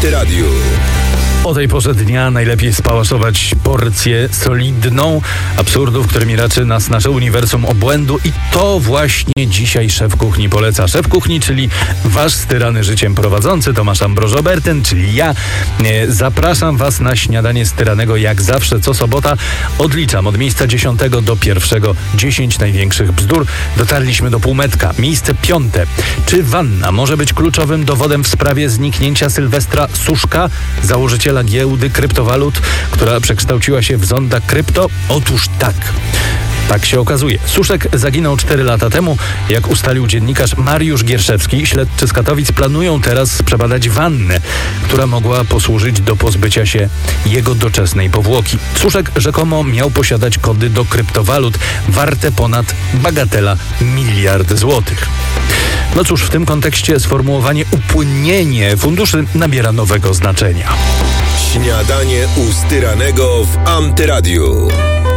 Antyradiu. O tej porze dnia najlepiej spałaszować porcję solidną absurdów, którymi raczy nas nasze uniwersum obłędu, i to właśnie dzisiaj Szef Kuchni poleca. Szef Kuchni, czyli wasz styrany życiem prowadzący Tomasz Ambroż-Oberten, czyli ja. Zapraszam was na śniadanie styranego jak zawsze co sobota. Odliczam od miejsca 10 do 1. 10 największych bzdur. Dotarliśmy do półmetka. Miejsce 5. Czy wanna może być kluczowym dowodem w sprawie zniknięcia Sylwestra Suszka, założyciela giełdy kryptowalut, która przekształciła się w zonda krypto? Otóż tak. Tak się okazuje. Suszek zaginął 4 lata temu. Jak ustalił dziennikarz Mariusz Gierszewski, śledczy z Katowic planują teraz przebadać wannę, która mogła posłużyć do pozbycia się jego doczesnej powłoki. Suszek rzekomo miał posiadać kody do kryptowalut warte ponad, bagatela, 1 miliard złotych. No cóż, w tym kontekście sformułowanie upłynnienie funduszy nabiera nowego znaczenia. Śniadanie u styranego w Antyradiu.